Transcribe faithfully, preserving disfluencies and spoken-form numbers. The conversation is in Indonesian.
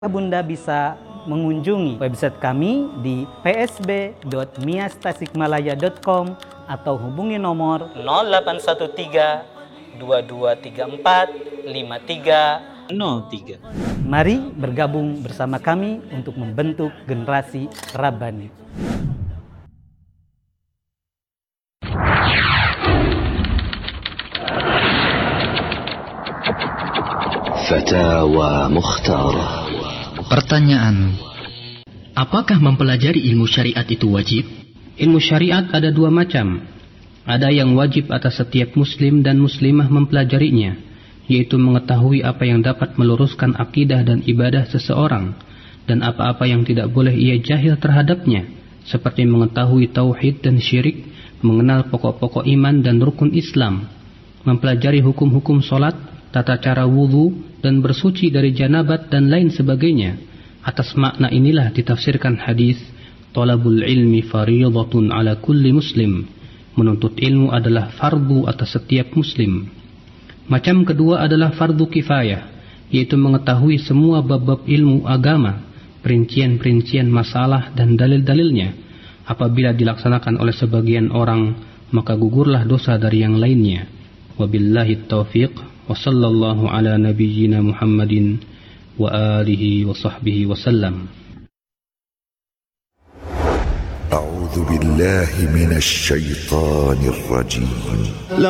Bunda bisa mengunjungi website kami di p s b dot mias tasikmalaya dot com atau hubungi nomor nol delapan satu tiga dua dua tiga empat lima tiga nol tiga. Mari bergabung bersama kami untuk membentuk generasi Rabbani. Fatawa Mukhtarah. Pertanyaan: apakah mempelajari ilmu syariat itu wajib? Ilmu syariat ada dua macam. Ada yang wajib atas setiap muslim dan muslimah mempelajarinya, yaitu mengetahui apa yang dapat meluruskan akidah dan ibadah seseorang, dan apa-apa yang tidak boleh ia jahil terhadapnya, seperti mengetahui tauhid dan syirik, mengenal pokok-pokok iman dan rukun Islam, mempelajari hukum-hukum solat, tata cara wudu, dan bersuci dari janabat dan lain sebagainya. Atas makna inilah ditafsirkan hadis talabul ilmi fariidatun ala kulli muslim. Menuntut ilmu adalah fardu atas setiap muslim. Macam kedua adalah fardu kifayah, yaitu mengetahui semua bab-bab ilmu agama, perincian-perincian masalah dan dalil-dalilnya. Apabila dilaksanakan oleh sebagian orang, maka gugurlah dosa dari yang lainnya. Wabillahi taufiq. Wa sallallahu ala nabiyyina Muhammadin wa alihi wa sahbihi wa sallam. A'udzu billahi minasy syaithanir rajim.